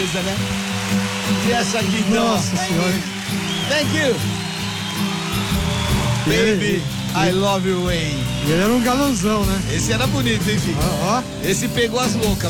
né? E essa aqui então. Nossa senhora. Thank you. Baby, I love you, Wayne. E ele era um galãozão, né? Esse era bonito, hein, filho? Ó. Esse pegou as loucas.